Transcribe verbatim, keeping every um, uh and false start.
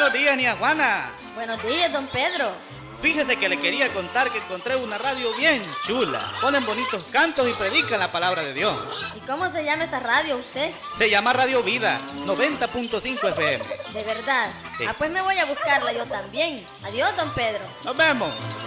Buenos días, Nia Juana. Buenos días, don Pedro. Fíjese que le quería contar que encontré una radio bien chula. Ponen bonitos cantos y predican la palabra de Dios. ¿Y cómo se llama esa radio usted? Se llama Radio Vida, noventa punto cinco F M. ¿De verdad? Sí. Ah, pues me voy a buscarla yo también. Adiós, don Pedro. Nos vemos.